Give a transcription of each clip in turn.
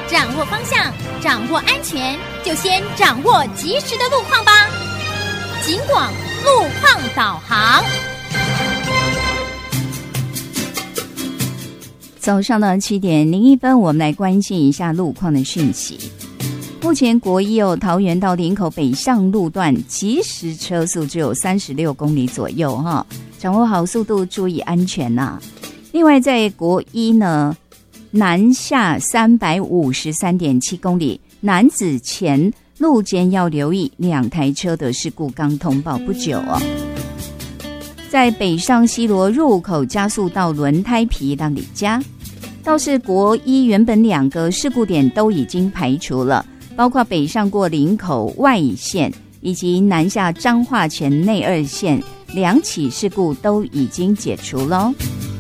掌握方向，掌握安全，就先掌握及时的路况吧。警广路况导航。 早上的7:01，我们来关心一下路况的讯息。目前国一桃园到林口北上路段即时车速只有36公里左右哈，掌握好速度，注意安全呐。另外在国一呢，南下353.7公里，南子前路肩要留意2台车的事故刚通报不久哦。在北上西螺入口加速道轮胎皮让里家，倒是国一原本2个事故点都已经排除了，包括北上过林口外线以及南下彰化前内2线2起事故都已经解除了。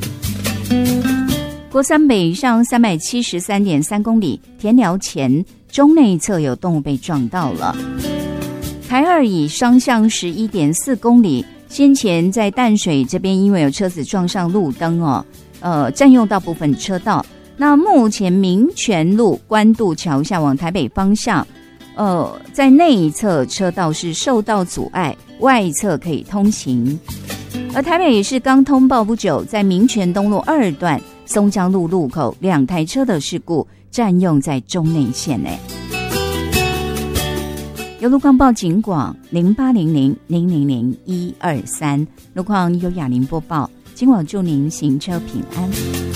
国三北上373.3公里，田寮前中内侧有动物被撞到了。台2以双向11.4公里，先前在淡水这边因为有车子撞上路灯占用到部分车道。那目前民权路关渡桥下往台北方向在内侧车道是受到阻碍，外侧可以通行。而台北也是刚通报不久，在民权东路2段松江路路口2台车的事故占用在中内线内。有路况报警广0800000123，路况由雅玲播报，今晚祝您行车平安。